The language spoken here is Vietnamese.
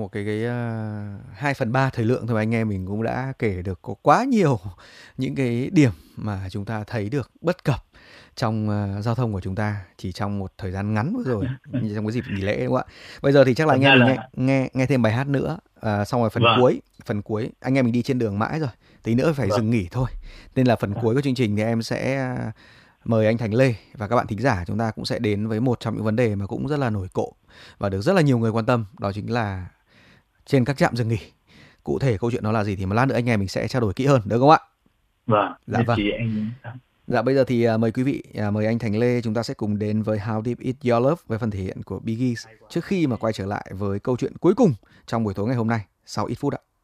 một cái 2/3 thời lượng thôi anh em mình cũng đã kể được có quá nhiều những cái điểm mà chúng ta thấy được bất cập trong giao thông của chúng ta chỉ trong một thời gian ngắn vừa rồi, trong cái dịp nghỉ lễ đúng không ạ? Bây giờ thì chắc là Thật anh ra em mình nghe là nghe nghe thêm bài hát nữa, xong rồi vâng, phần cuối anh em mình đi trên đường mãi rồi, tí nữa phải vâng. dừng nghỉ thôi. Nên là phần cuối của chương trình thì em sẽ mời anh Thành Lê và các bạn thính giả chúng ta cũng sẽ đến với một trong những vấn đề mà cũng rất là nổi cộm và được rất là nhiều người quan tâm, đó chính là trên các trạm dừng nghỉ. Cụ thể câu chuyện nó là gì thì một lát nữa anh em mình sẽ trao đổi kỹ hơn, được không ạ? Vâng, Dạ nhất vâng. trí anh. Dạ bây giờ thì mời quý vị, mời anh Thành Lê chúng ta sẽ cùng đến với How Deep Is Your Love với phần thể hiện của Bee Gees trước khi mà quay trở lại với câu chuyện cuối cùng trong buổi tối ngày hôm nay sau ít phút ạ.